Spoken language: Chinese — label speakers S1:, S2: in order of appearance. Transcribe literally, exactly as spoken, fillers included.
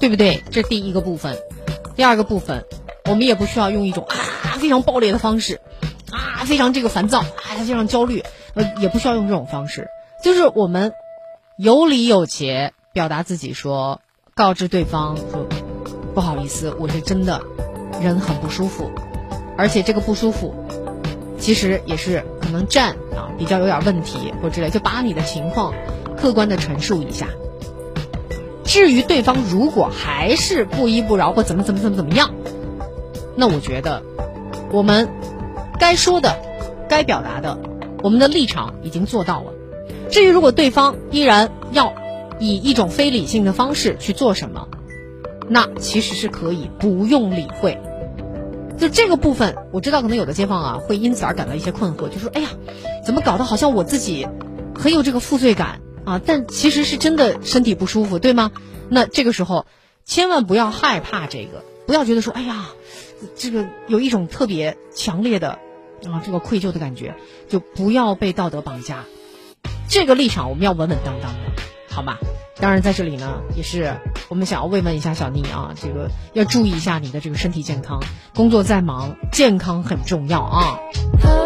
S1: 对不对？这第一个部分。第二个部分，我们也不需要用一种啊非常暴烈的方式，啊非常这个烦躁，啊非常焦虑，呃也不需要用这种方式，就是我们有理有节表达自己，说告知对方说不好意思，我是真的人很不舒服，而且这个不舒服其实也是可能站啊比较有点问题或之类，就把你的情况客观的陈述一下。至于对方如果还是不依不饶或怎么怎么怎么怎么样，那我觉得我们该说的该表达的我们的立场已经做到了。至于如果对方依然要以一种非理性的方式去做什么，那其实是可以不用理会。就这个部分我知道可能有的街坊啊会因此而感到一些困惑，就说哎呀怎么搞得好像我自己很有这个负罪感啊，但其实是真的身体不舒服，对吗？那这个时候千万不要害怕这个，不要觉得说哎呀这个有一种特别强烈的啊这个愧疚的感觉，就不要被道德绑架。这个立场我们要稳稳当当的，好吧？当然在这里呢也是我们想要慰问一下小妮啊，这个要注意一下你的这个身体健康，工作再忙健康很重要啊。